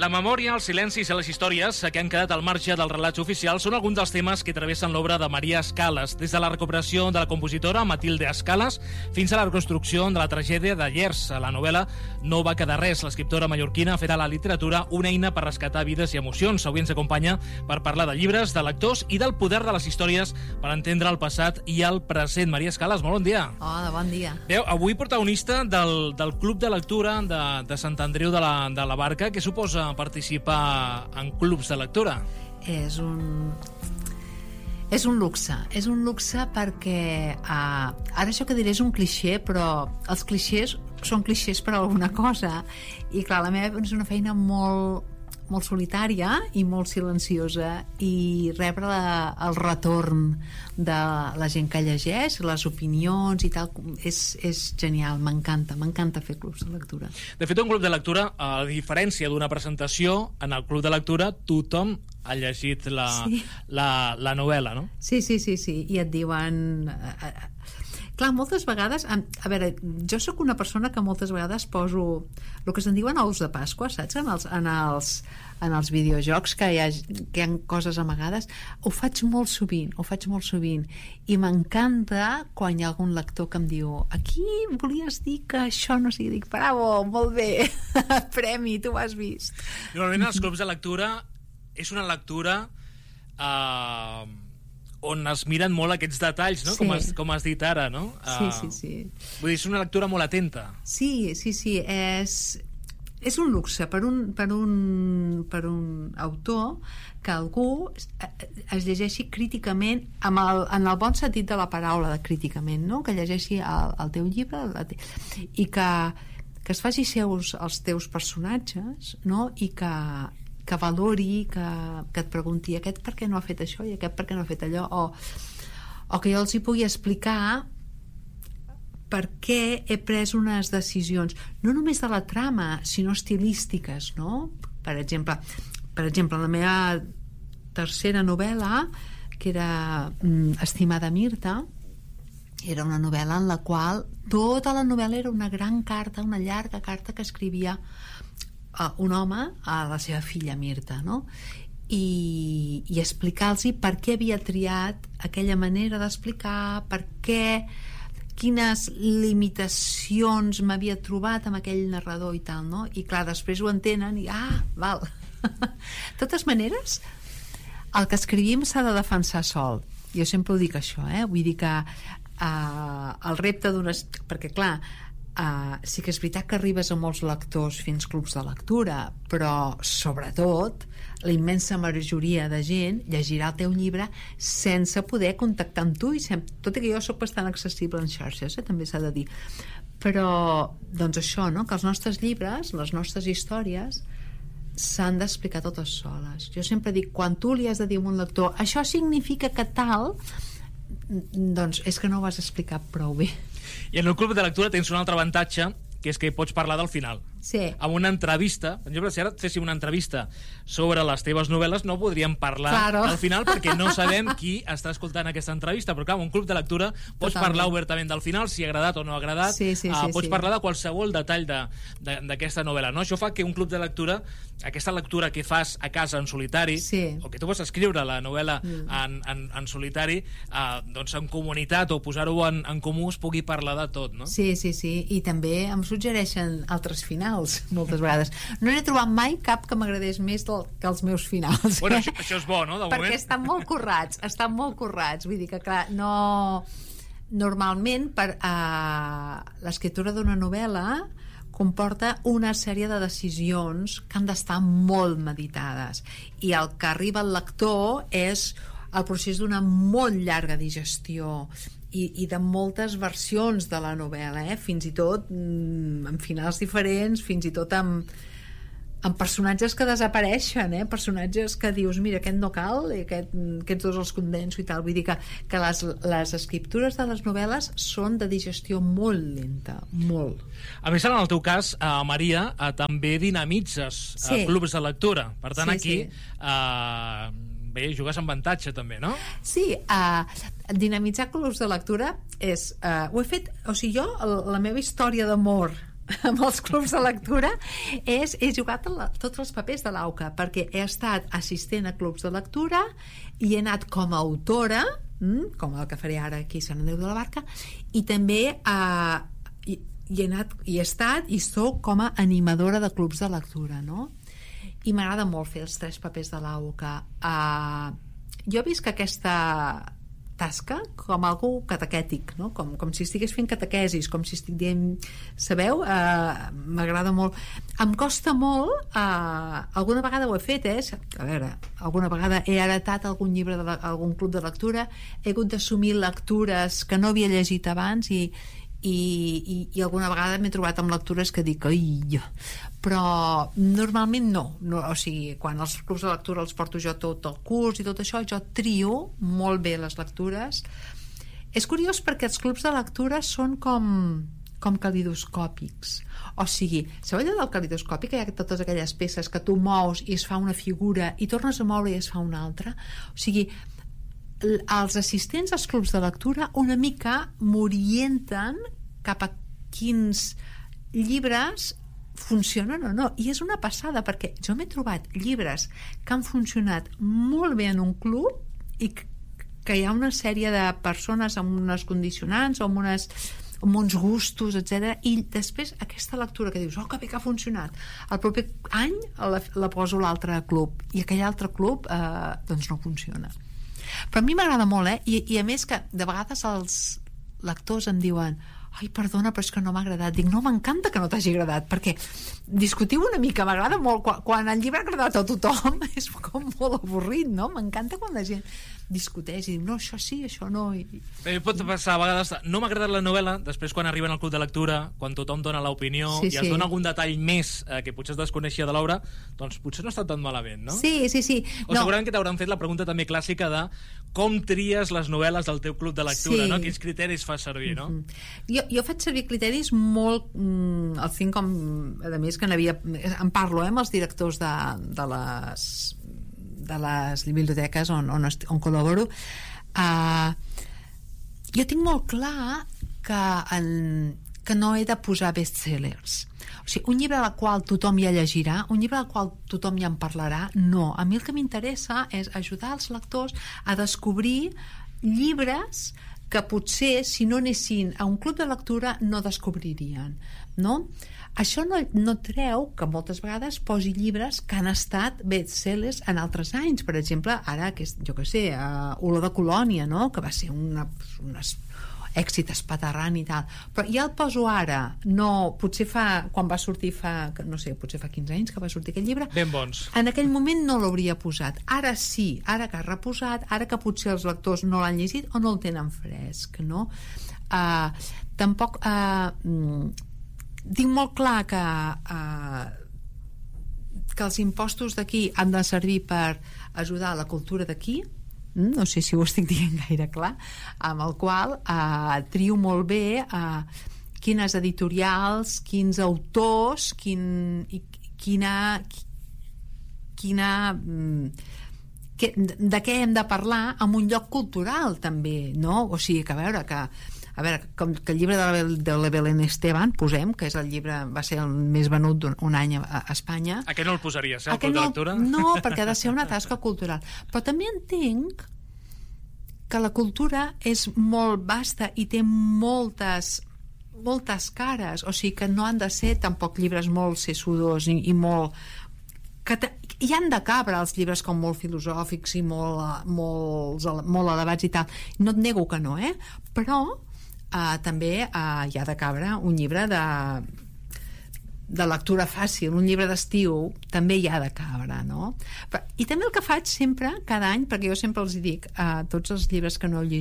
La memòria, els silencis i les històries que han quedat al marge dels relats oficials són alguns dels temes que travessen l'obra de Maria Escalas, des de la recuperació de la compositora Matilde Escalas fins a la reconstrucció de la tragèdia de Llers. A la novel·la no va quedar res. L'escriptora mallorquina ha fet a la literatura una eina per rescatar vides i emocions. Avui ens acompanya per parlar de llibres, de lectors i del poder de les històries per entendre el passat i el present. Maria Escalas, molt bon dia. Hola, bon dia. Veu, avui protagonista del Club de Lectura de Sant Andreu de la Barca. Què suposa participar en clubs de lectura? És un luxe. És un luxe perquè ara això que diré és un clixé, però els clixés són clixés per alguna cosa, i clar, la meva és una feina molt solitària i molt silenciosa, i rebre el retorn de la gent que llegeix, les opinions i tal, és genial, m'encanta fer clubs de lectura. De fet, un club de lectura, a diferència d'una presentació, en el club de lectura tothom ha llegit la novel·la, no? Sí, i et diuen... Clar, moltes vegades... A veure, jo sóc una persona que moltes vegades poso el que se'n diuen ous de Pasqua, saps? En els videojocs que hi ha coses amagades. Ho faig molt sovint. I m'encanta quan hi ha algun lector que em diu: aquí volies dir que això no sigui... Dic, bravo, molt bé, premi, tu ho has vist. Normalment els clubs de lectura és una lectura... on es miren molt aquests detalls, no? Sí. Com has dit ara, no? Sí. Vull dir, és una lectura molt atenta. Sí, és un luxe per un autor que algú es llegeixi críticament, en el bon sentit de la paraula, de críticament, no? Que llegeixi el teu llibre i que es faci seus els teus personatges, no? I que valori, que et pregunti aquest per què no ha fet això i aquest per què no ha fet allò, o que jo els hi pugui explicar per què he pres unes decisions, no només de la trama, sinó estilístiques, no? Per exemple, la meva tercera novel·la, que era Estimada Mirta, era una novel·la en la qual tota la novel·la era una gran carta, una llarga carta que escrivia un home a la seva filla Mirta, no? I explicar-los per què havia triat aquella manera d'explicar, per què, quines limitacions m'havia trobat amb aquell narrador i tal, no? I clar, després ho entenen i val. De totes maneres, el que escrivim s'ha de defensar sol. Jo sempre ho dic això, vull dir que el repte perquè clar, sí que és veritat que arribes a molts lectors fins clubs de lectura, però sobretot la immensa majoria de gent llegirà el teu llibre sense poder contactar amb tu, tot i que jo soc bastant accessible en xarxes, també s'ha de dir, però doncs això, no? Que els nostres llibres, les nostres històries s'han d'explicar totes soles. Jo sempre dic, quan tu li has de dir a un lector això significa que tal, doncs és que no ho vas explicar prou bé. I en el club de lectura tens un altre avantatge, que és que pots parlar del final. Sí. Amb una entrevista, per exemple, si ara féssim una entrevista sobre les teves novel·les, no podríem parlar al final perquè no sabem qui està escoltant aquesta entrevista, però clar, en un club de lectura pots parlar obertament del final, si ha agradat o no ha agradat, pots parlar de qualsevol detall d'aquesta novel·la, no? Això fa que un club de lectura, aquesta lectura que fas a casa en solitari, o que tu vas escriure la novel·la en solitari, doncs en comunitat o posar-ho en comú es pugui parlar de tot, no? Sí, i també em suggereixen altres finals moltes vegades. No n'he trobat mai cap que m'agradés més que els meus finals. Bueno, això és bo, no? De moment. Perquè estan molt currats. Vull dir que, clar, no... Normalment, l'escriptura d'una novel·la comporta una sèrie de decisions que han d'estar molt meditades. I el que arriba al lector és el procés d'una molt llarga digestió i de moltes versions de la novel·la, fins i tot amb finals diferents, fins i tot amb personatges que desapareixen, personatges que dius, mira, aquest no cal, aquests dos els condenso i tal. Vull dir que les escriptures de les novel·les són de digestió molt lenta, molt. A més, en el teu cas, Maria, també dinamitzes clubs de lectura. Per tant, aquí bé, jugues amb avantatge també, no? Sí, dinamitzar clubs de lectura és... ho he fet... O sigui, jo, la meva història d'amor amb els clubs de lectura he jugat tots els papers de l'AUCA, perquè he estat assistent a clubs de lectura i he anat com a autora, com el que faré ara aquí a Sant Andreu de la Barca, i també he estat i soc com a animadora de clubs de lectura, no? I m'agrada molt fer els 3 papers de l'AUCA. Jo he vist que aquesta tasca com algo catequètic, no? Com si estigués fent catequesis, com si estic dient, sabeu? M'agrada molt. Em costa molt, alguna vegada ho he fet, a veure, alguna vegada he heretat algun llibre d'algun club de lectura, he hagut d'assumir lectures que no havia llegit abans i alguna vegada m'he trobat amb lectures que dic, però normalment no, o sigui, quan els clubs de lectura els porto jo tot el curs i tot això, jo trio molt bé les lectures. És curiós perquè els clubs de lectura són com calidoscòpics, o sigui, sabeu allò del calidoscòpic, que hi ha totes aquelles peces que tu mous i es fa una figura i tornes a moure i es fa una altra? O sigui, els assistents als clubs de lectura una mica m'orienten cap a quins llibres funcionen o no, i és una passada perquè jo m'he trobat llibres que han funcionat molt bé en un club i que hi ha una sèrie de persones amb unes condicionants o amb uns gustos, etc. I després aquesta lectura que dius, que bé que ha funcionat, el proper any la poso a l'altre club i aquell altre club doncs no funciona. Però a mi m'agrada molt, I a més que de vegades els lectors em diuen, ai, perdona, però és que no m'ha agradat. Dic, no, m'encanta que no t'hagi agradat, perquè discutiu una mica, m'agrada molt. Quan el llibre ha agradat a tothom és com molt avorrit, no? M'encanta quan la gent discuteix i diu, no, això sí, això no. Bé, pot passar a vegades, no m'ha agradat la novel·la, després quan arriben al club de lectura, quan tothom dona l'opinió i es dona algun detall més que potser es desconeixia de l'obra, doncs potser no ha estat tan malament, no? Sí. O segurament que t'hauran fet la pregunta també clàssica de com tries les novel·les del teu club de lectura, no? Quins criteris fas servir, no? Jo faig servir criteris molt... els tinc com... A més que en parlo amb els directors de les biblioteques on col·laboro. Jo tinc molt clar que no he de posar bestsellers. O sigui, un llibre al qual tothom ja llegirà, un llibre al qual tothom ja en parlarà, no. A mi el que m'interessa és ajudar els lectors a descobrir llibres que potser, si no anessin a un club de lectura, no descobririen, no? Això no treu que moltes vegades posi llibres que han estat bestsellers en altres anys. Per exemple, ara, jo què sé, Olor de Colònia, no? Que va ser un èxit espaterrant i tal. Però ja el poso ara, no, potser quan va sortir no sé, potser fa 15 anys que va sortir aquest llibre. Ben bons. En aquell moment no l'hauria posat. Ara sí, ara que ha reposat, ara que potser els lectors no l'han llegit o no el tenen fresc, no? Tampoc... tinc molt clar que els impostos d'aquí han de servir per ajudar la cultura d'aquí, no sé si ho estic dient gaire clar, amb el qual trio molt bé quines editorials, quins autors, de què hem de parlar en un lloc cultural també, no? O sigui, que a veure, com que el llibre de la Belén Esteban, posem, que és el llibre, va ser el més venut un any a Espanya. A què no el posaries, al club de lectura? No, perquè ha de ser una tasca cultural. Però també entenc que la cultura és molt vasta i té moltes cares, o sigui que no han de ser tampoc llibres molt sessudos i molt... hi han de cabre els llibres com molt filosòfics i molt elevats i tal. No et nego que no, però també hi ha de cabre un llibre de lectura fàcil, un llibre d'estiu també hi ha de cabre, no? I també el que faig sempre, cada any, perquè jo sempre els dic a tots els llibres que no heu llegit